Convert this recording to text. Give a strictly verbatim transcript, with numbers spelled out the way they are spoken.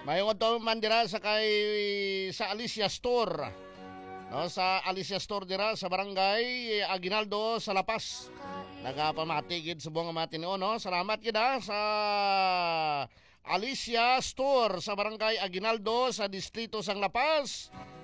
Mayong to man dira sa kay sa Alicia Store. No, sa Alicia Store dira sa Barangay Aguinaldo sa Lapas. Nagapamatigid sa buong matino, no? Salamat kita sa Alicia Store sa Barangay Aguinaldo sa Distrito Sang Lapas.